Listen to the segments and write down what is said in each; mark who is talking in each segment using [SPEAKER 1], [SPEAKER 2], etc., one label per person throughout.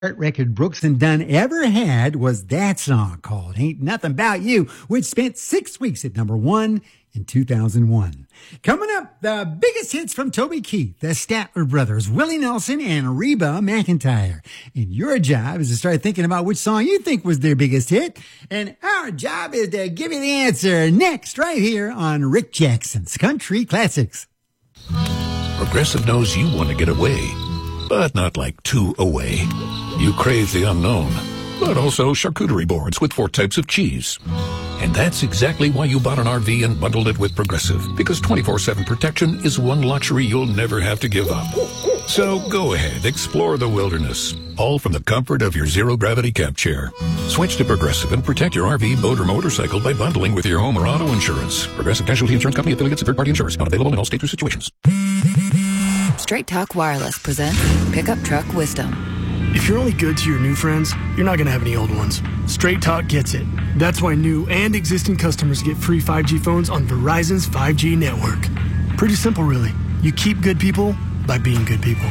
[SPEAKER 1] record Brooks and Dunn ever had was that song called Ain't Nothing About You, which spent 6 weeks at number one in 2001. Coming up, the biggest hits from Toby Keith, the Statler Brothers, Willie Nelson, and Reba McEntire. And your job is to start thinking about which song you think was their biggest hit. And our job is to give you the answer next, right here on Rick Jackson's Country Classics.
[SPEAKER 2] Progressive knows you want to get away, but not like too away. You crave the unknown, but also charcuterie boards with 4 types of cheese. And that's exactly why you bought an RV and bundled it with Progressive, because 24/7 protection is one luxury you'll never have to give up. So go ahead, explore the wilderness, all from the comfort of your zero-gravity camp chair. Switch to Progressive and protect your RV, boat, or motorcycle by bundling with your home or auto insurance. Progressive Casualty Insurance Company, affiliates, and third-party insurers. Not available in all states or situations.
[SPEAKER 3] Straight Talk Wireless presents Pickup Truck Wisdom.
[SPEAKER 4] If you're only good to your new friends, you're not going to have any old ones. Straight Talk gets it. That's why new and existing customers get free 5G phones on Verizon's 5G network. Pretty simple, really. You keep good people by being good people.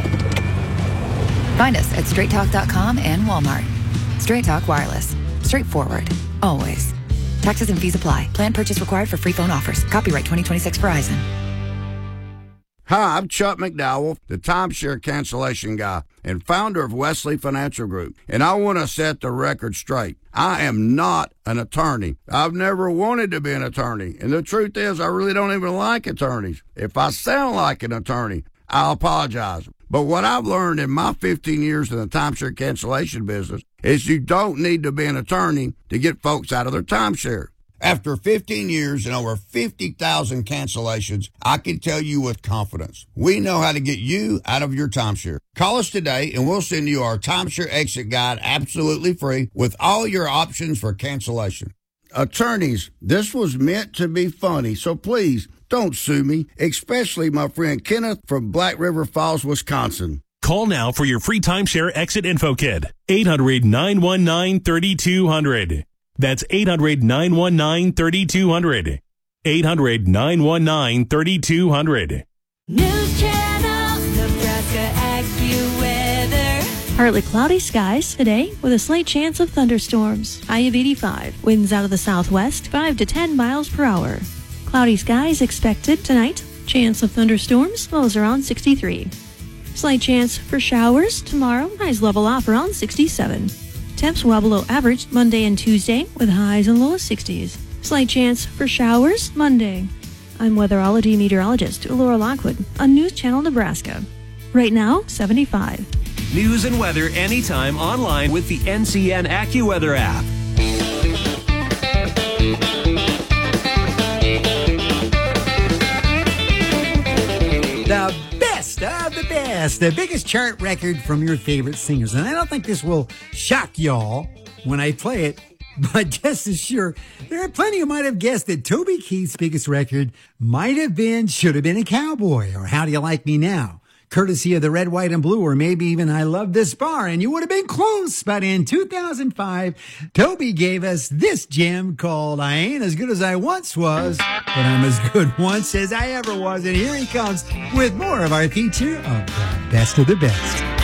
[SPEAKER 3] Find us at straighttalk.com and Walmart. Straight Talk Wireless. Straightforward. Always. Taxes and fees apply. Plan purchase required for free phone offers. Copyright 2026 Verizon.
[SPEAKER 5] Hi, I'm Chuck McDowell, the timeshare cancellation guy and founder of Wesley Financial Group, and I want to set the record straight. I am not an attorney. I've never wanted to be an attorney, and the truth is I really don't even like attorneys. If I sound like an attorney, I'll apologize. But what I've learned in my 15 years in the timeshare cancellation business is you don't need to be an attorney to get folks out of their timeshare. After 15 years and over 50,000 cancellations, I can tell you with confidence, we know how to get you out of your timeshare. Call us today and we'll send you our timeshare exit guide absolutely free with all your options for cancellation. Attorneys, this was meant to be funny, so please don't sue me, especially my friend Kenneth from Black River Falls, Wisconsin.
[SPEAKER 6] Call now for your free timeshare exit info kit. 800-919-3200. That's 800-919-3200. 800-919-3200.
[SPEAKER 7] News Channel, Nebraska AccuWeather.
[SPEAKER 8] Partly cloudy skies today with a slight chance of thunderstorms. High of 85. Winds out of the southwest, 5 to 10 miles per hour. Cloudy skies expected tonight. Chance of thunderstorms, lows around 63. Slight chance for showers tomorrow. Highs level off around 67. Temps well below average Monday and Tuesday with highs in low 60s. Slight chance for showers Monday. I'm weatherology meteorologist Laura Lockwood on News Channel Nebraska. Right now, 75.
[SPEAKER 9] News and weather anytime online with the NCN AccuWeather app.
[SPEAKER 1] The best of the best, the biggest chart record from your favorite singers. And I don't think this will shock y'all when I play it, but just as sure, there are plenty who might have guessed that Toby Keith's biggest record might have been Should Have Been a Cowboy or How Do You Like Me Now? Courtesy of the Red, White, and Blue, or maybe even I Love This Bar. And you would have been close, but in 2005, Toby gave us this gem called I Ain't As Good As I Once Was, but I'm as good once as I ever was. And here he comes with more of our feature of the best of the best.